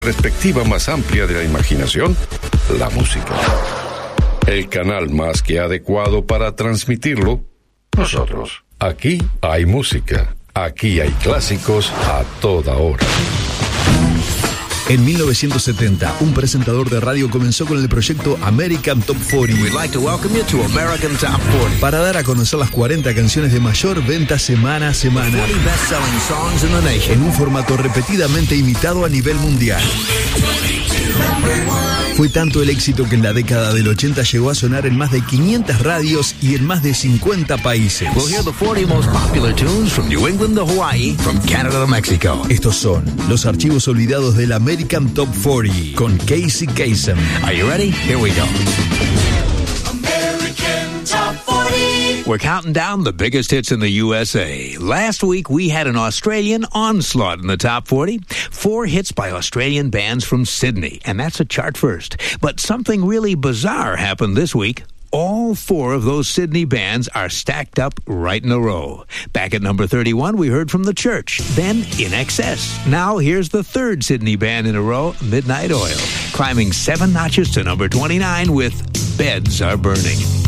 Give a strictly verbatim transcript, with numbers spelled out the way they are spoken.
perspectiva más amplia de la imaginación, la música. El canal más que adecuado para transmitirlo, nosotros. Aquí hay música. Aquí hay clásicos a toda hora. En mil novecientos setenta, un presentador de radio comenzó con el proyecto American Top cuarenta. We'd like to welcome you to American Top cuarenta. Para dar a conocer las cuarenta canciones de mayor venta semana a semana. forty best-selling songs in the nation. En un formato repetidamente imitado a nivel mundial. Fue tanto el éxito que en la década del ochenta llegó a sonar en más de quinientas radios y en más de cincuenta países. We'll hear the forty most popular tunes from New England to Hawaii, from Canada to Mexico. Estos son los archivos olvidados del American Top cuarenta con Casey Kasem. Are you ready? Here we go. American Top forty. We're counting down the biggest hits in the U S A. Last week, we had an Australian onslaught in the top forty. Four hits by Australian bands from Sydney, and that's a chart first. But something really bizarre happened this week. All four of those Sydney bands are stacked up right in a row. Back at number thirty-one, we heard from The Church, then In Excess. Now here's the third Sydney band in a row, Midnight Oil, climbing seven notches to number twenty-nine with Beds Are Burning.